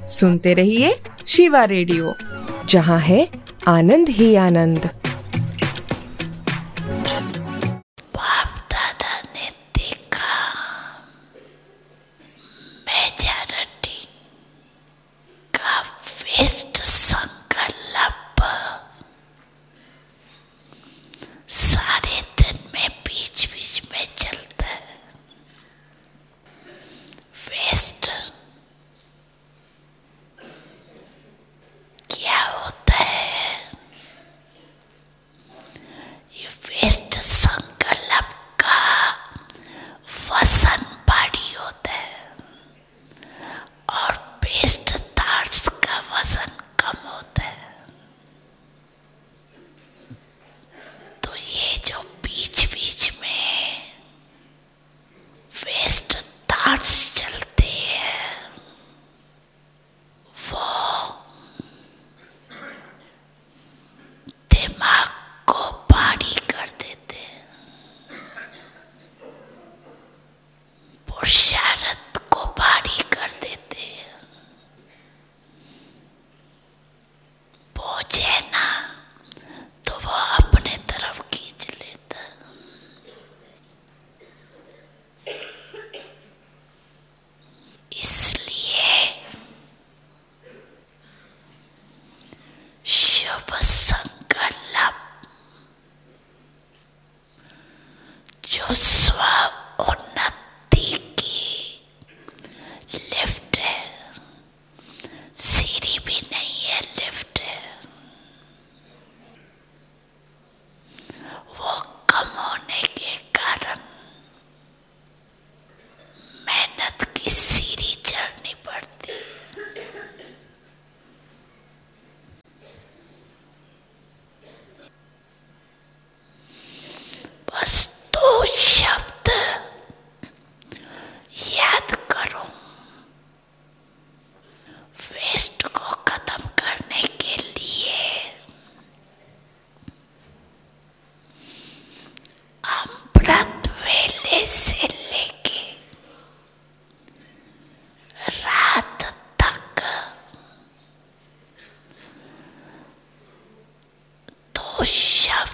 सुनते रहिए शिवा रेडियो, जहाँ है आनंद ही आनंद। बाप दादा ने देखा मेजॉरिटी का वेस्ट संकल्प सारे दिन में बीच बीच में चलता है। वेस्ट क्या होता है? ये वेस्ट संकल्प का वजन भारी होता है और बेस्ट थॉट्स का वजन कम होता है। तो ये जो बीच बीच में वेस्ट थॉट्स चलते हैं वो दिमाग को भारी कर देते हैं, पुरुषार्थ को भारी कर देते हैं। बोझ है ना तो वो अपने तरफ खींच लेता है। इसलिए शुभ संकल्प जो स्व उन्नति की लिफ्ट है, सीढ़ी भी नहीं है, लिफ्ट है, वो कम होने के कारण मेहनत की सीढ़ी चढ़नी पड़ती है। बस 2 शब्द याद करो वेस्ट को खत्म करने के लिए। अमृत वेले से लेके रात तक 2 शब्द